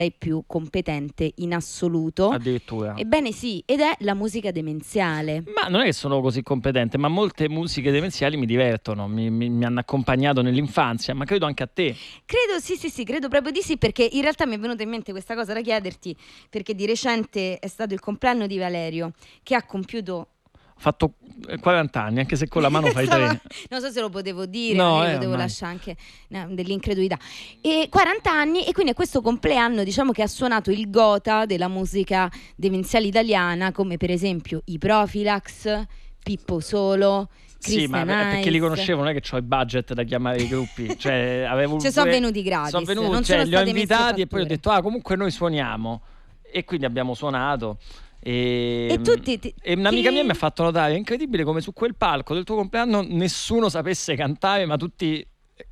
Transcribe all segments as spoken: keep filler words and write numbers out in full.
più competente in assoluto. Addirittura. Ebbene sì, ed è la musica demenziale. Ma non è che sono così competente, ma molte musiche demenziali mi divertono, mi, mi, mi hanno accompagnato nell'infanzia, ma credo anche a te. Credo sì sì sì, credo proprio di sì, perché in realtà mi è venuta in mente questa cosa da chiederti, perché di recente è stato il compleanno di Valerio, che ha compiuto... fatto quaranta anni, anche se con la mano fai tre. Non so se lo potevo dire, no, magari eh, potevo ormai. lasciare anche no, dell'incredulità. E quaranta anni, e quindi a questo compleanno diciamo che ha suonato il gota della musica demenziale italiana, come per esempio i Profilax, Pippo Solo, Sì, ma Christian perché li Ice. conoscevo, non è che ho i budget da chiamare i gruppi, cioè avevo Cioè, sono venuti gratis, sono venuti, non cioè, sono li ho state messe invitati e poi ho fatture. detto ah comunque noi suoniamo, e quindi abbiamo suonato. E, E tu ti- ti- e un'amica ti- mia mi ha fatto notare: è incredibile come su quel palco del tuo compleanno nessuno sapesse cantare, ma tutti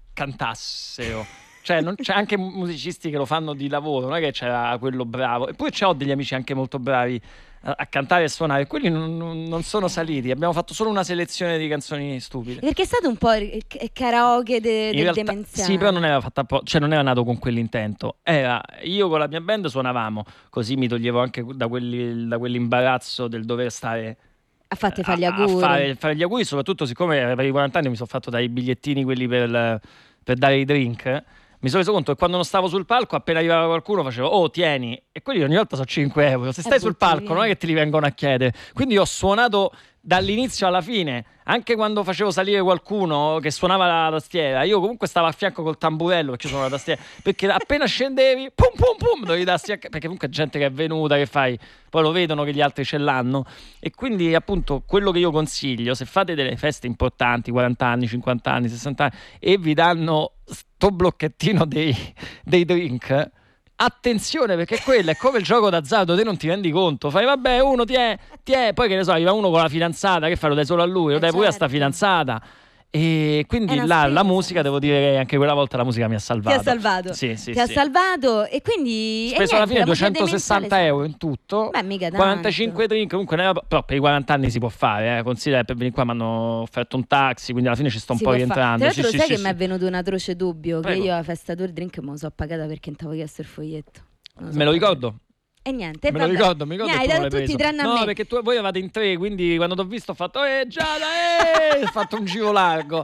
cantassero. Cioè, non, c'è anche musicisti che lo fanno di lavoro, non è che c'era quello bravo. Eppure c'ho degli amici anche molto bravi a, a cantare e suonare. Quelli non, non- non sono saliti. Abbiamo fatto solo una selezione di canzoni stupide. Perché è stato un po' il il karaoke de- In del realtà, demenziale. sì, però non era fatta appo- cioè non era nato con quell'intento. Era io con la mia band suonavamo, così mi toglievo anche da, quelli, da quell'imbarazzo del dover stare A fate fare gli a, a auguri. fare, fare gli auguri, soprattutto siccome per i quaranta anni mi sono fatto dai bigliettini quelli per, per dare i drink. Mi sono reso conto che quando non stavo sul palco, appena arrivava qualcuno facevo oh tieni, e quelli ogni volta sono cinque euro. Se stai Eh, sul butti palco via. non è che ti li vengono a chiedere. Quindi ho suonato dall'inizio alla fine, anche quando facevo salire qualcuno che suonava la tastiera, io comunque stavo a fianco col tamburello perché io suono la tastiera, perché appena scendevi pum pum pum dovevi darsi a... perché comunque è gente che è venuta, che fai, poi lo vedono che gli altri ce l'hanno, e quindi appunto quello che io consiglio, se fate delle feste importanti, quaranta anni, cinquanta anni, sessanta anni, e vi danno sto blocchettino dei, dei drink, attenzione, perché quello è come il gioco d'azzardo, te non ti rendi conto, fai vabbè uno ti è, ti è, poi che ne so, arriva uno con la fidanzata, che fai, lo dai solo a lui, lo Eh, dai pure a certo. sta fidanzata, e È quindi una là, la spesa, musica, devo dire che anche quella volta la musica mi ha Ti salvato. ha salvato. Sì, sì, Ti ha sì. salvato, e quindi... Ho e speso alla niente, fine la musica duecentosessanta demenziale- euro in tutto. Beh, mica tanto. quarantacinque drink, comunque ne era- però per i quaranta anni si può fare, eh. Considera, per venire qua mi hanno offerto un taxi, quindi alla fine ci sto un Si po' può fa- rientrando. Tra l'altro Sì, lo sì, sai sì, che sì. mi è venuto un atroce dubbio, Prego. che io la festa tour drink me lo so pagata perché non ti avevo chiesto il foglietto. lo so Me lo pagare. ricordo. E niente, Me lo vabbè. ricordo, mi ricordo Mi che hai tu non dato l'hai tutti preso. tranne a No, me. perché tu, voi eravate in tre, quindi quando ti ho visto ho fatto eh Giada, eh, ho fatto un giro largo.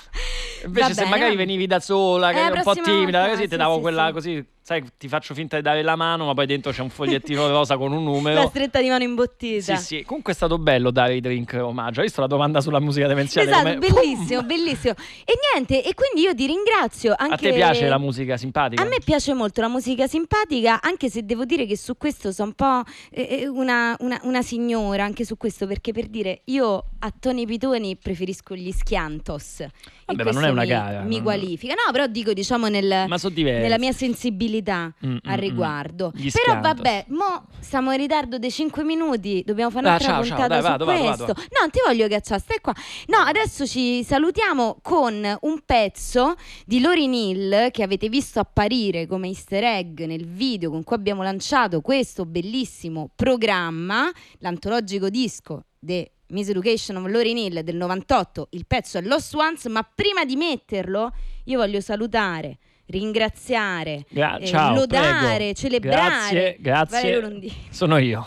Invece Va se bene, magari va bene. venivi da sola, che Eh, eri un po' prossima timida, volta, così sì, ti davo sì, quella sì. così, sai, ti faccio finta di dare la mano, ma poi dentro c'è un fogliettino rosa con un numero. La stretta di mano imbottita. Sì, sì, comunque è stato bello dare i drink omaggio. Hai visto la domanda sulla musica demenziale? Esatto, come- bellissimo, Pum! bellissimo. E niente, e quindi io ti ringrazio anche... A te piace la musica simpatica? A me piace molto la musica simpatica, anche se devo dire che su questo sono un po' eh, una, una- una signora, anche su questo, perché per dire, io a Toni Pitoni preferisco gli Schiantos. E Vabbè, ma non questo è una mi, gara, mi non- qualifica. No, però dico, diciamo, nel, Ma sono diversi. nella mia sensibilità Mm, mm, al mm. riguardo. Gli Però Schiantos. vabbè, mo siamo in ritardo dei cinque minuti, dobbiamo fare Ah, un'altra ciao, ciao, puntata dai, su vado, vado, questo. vado. No, non ti voglio cacciare, stai qua. No, adesso ci salutiamo con un pezzo di Lauryn Hill che avete visto apparire come easter egg nel video con cui abbiamo lanciato questo bellissimo programma, l'antologico disco The Miseducation of Lauryn Hill del novantotto. Il pezzo è Lost Ones, ma prima di metterlo io voglio salutare, ringraziare, Gra- eh, ciao, lodare, prego. celebrare Grazie, grazie. Valerio Londini. Sono io.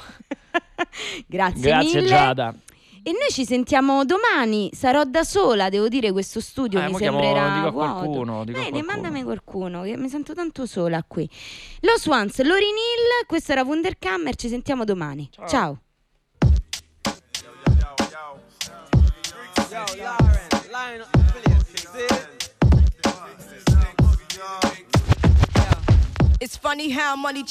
Grazie, Grazie mille. Giada. E noi ci sentiamo domani. Sarò da sola, devo dire, questo studio Eh, mi mo chiamo- sembrerà dico a vuoto. qualcuno, dico a Bene, qualcuno. mandami qualcuno, che mi sento tanto sola qui. Lo Swans, Lauryn Hill, questo era Wunderkammer, ci sentiamo domani. Ciao. Ciao. Yo, Lauren, line up the place, you see? It's funny how money